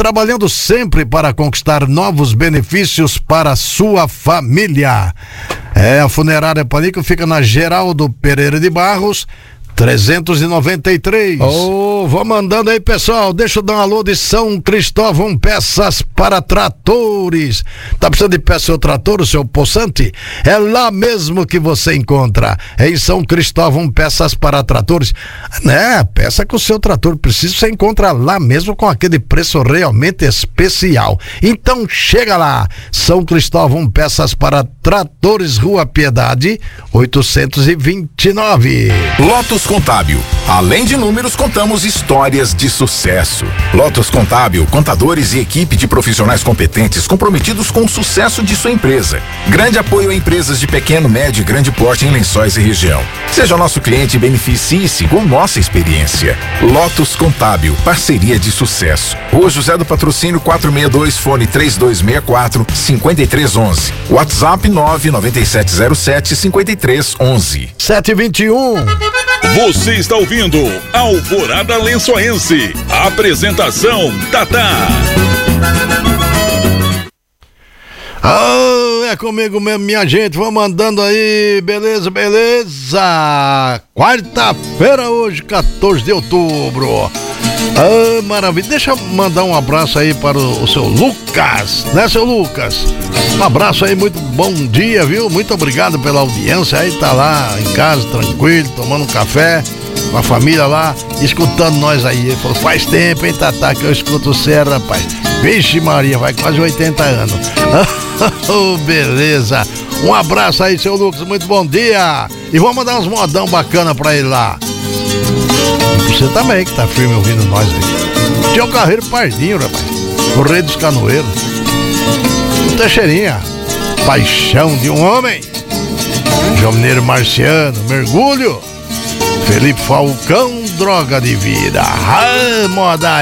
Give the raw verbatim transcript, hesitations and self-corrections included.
trabalhando sempre para conquistar novos benefícios para a sua família. É, a Funerária Panico fica na Geraldo Pereira de Barros, trezentos e noventa e três. Ô, oh, vou mandando aí, pessoal. Deixa eu dar um alô de São Cristóvão Peças para Tratores. Tá precisando de peça seu trator, o seu poçante? É lá mesmo que você encontra. É em São Cristóvão Peças para Tratores. Né? Peça que o seu trator precisa, você encontra lá mesmo com aquele preço realmente especial. Então chega lá. São Cristóvão Peças para Tratores, Rua Piedade, oitocentos e vinte e nove. Lotus Contábil. Além de números, contamos histórias de sucesso. Lotus Contábil, contadores e equipe de profissionais competentes comprometidos com o sucesso de sua empresa. Grande apoio a empresas de pequeno, médio e grande porte em Lençóis e região. Seja nosso cliente e beneficie-se com nossa experiência. Lotus Contábil, parceria de sucesso. Rua José do Patrocínio quatrocentos e sessenta e dois, fone três dois seis quatro, cinco três um um. WhatsApp nove nove sete zero sete, cinco três um um. sete e vinte e um. Você está ouvindo Alvorada Lençoense. Apresentação Tatá. Ah, é comigo mesmo, minha gente. Vamos mandando aí, beleza, beleza. Quarta-feira hoje, quatorze de outubro. Ah, maravilha. Deixa eu mandar um abraço aí para o, o seu Lucas, né, seu Lucas? Um abraço aí, muito bom dia, viu? Muito obrigado pela audiência. Aí tá lá em casa, tranquilo, tomando um café com a família lá, escutando nós aí. Ele falou, faz tempo, hein, Tatá, que eu escuto você, rapaz. Vixe Maria, vai quase oitenta anos. Oh, beleza. Um abraço aí, seu Lucas, muito bom dia. E vamos mandar uns modão bacana pra ele lá. E você também, que tá firme ouvindo nós aí. Tinha o Carreiro Pardinho, rapaz. O Rei dos Canoeiros. O Teixeirinha. Paixão de um Homem. João Mineiro Marciano. Mergulho. Felipe Falcão, Droga de Vida. Ah, moda